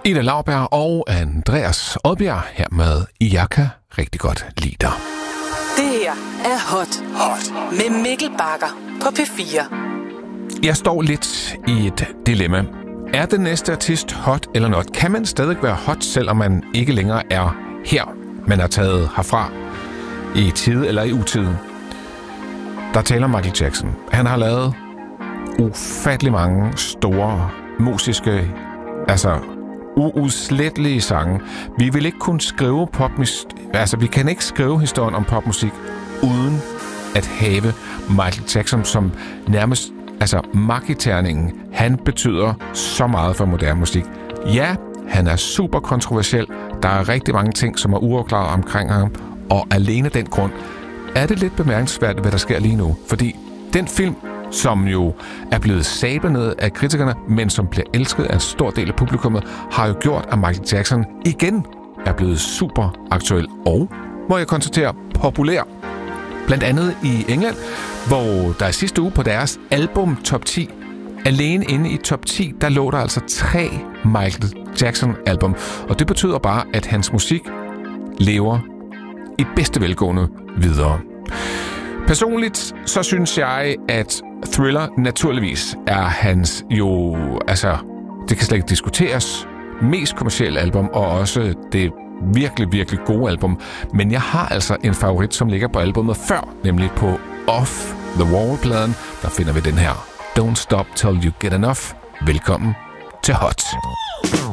Ida Lauberg og Andreas Odbjerg her med Jeg kan rigtig godt lide dig. Det her er Hot med Mikkel Bagger på P4. Jeg står lidt i et dilemma. Er den næste artist hot eller not? Kan man stadig være hot, selvom man ikke længere er her, man er taget herfra i tide eller i utide? Der taler Michael Jackson. Han har lavet ufattelig mange store musiske, uudslettelige sange. Vi vil ikke kunne skrive vi kan ikke skrive historien om popmusik uden at have Michael Jackson som nærmest magiterningen. Han betyder så meget for moderne musik. Ja, han er super kontroversiel. Der er rigtig mange ting, som er uafklaret omkring ham, og alene den grund er det lidt bemærkelsesværdigt, hvad der sker lige nu. Fordi den film, som jo er blevet sablet ned af kritikerne, men som bliver elsket af en stor del af publikummet, har jo gjort, at Michael Jackson igen er blevet super aktuel og, må jeg konstatere, populær. Blandt andet i England, hvor der i sidste uge på deres album Top 10, alene inde i Top 10, der lå der altså 3 Michael Jackson album. Og det betyder bare, at hans musik lever i bedste velgående videre. Personligt så synes jeg, at Thriller naturligvis er hans det kan slet ikke diskuteres, mest kommercielle album, og også det virkelig, virkelig gode album. Men jeg har altså en favorit, som ligger på albumet før, nemlig på Off the Wall-pladen. Der finder vi den her. Don't Stop Till You Get Enough. Velkommen til Hot.